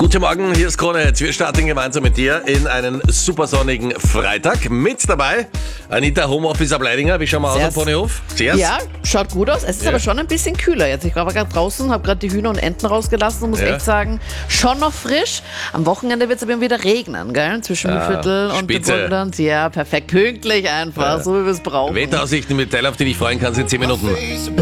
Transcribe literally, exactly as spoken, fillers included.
Guten Morgen, hier ist Krone. Wir starten gemeinsam mit dir in einen supersonnigen Freitag. Mit dabei Anita, Homeoffice ab Leidinger. Wie schauen wir aus am Ponyhof? Cheers. Ja, schaut gut aus. Es ist Ja. aber schon ein bisschen kühler jetzt. Ich war gerade draußen, habe gerade die Hühner und Enten rausgelassen und muss Ja. echt sagen, schon noch frisch. Am Wochenende wird es aber wieder regnen, gell? Zwischen Ah, Viertel und dem spitze. Burgenland. Ja, perfekt. Pünktlich einfach, Ja. so wie wir es brauchen. Wettaussichten mit Teil, auf die dich freuen kannst in zehn Minuten.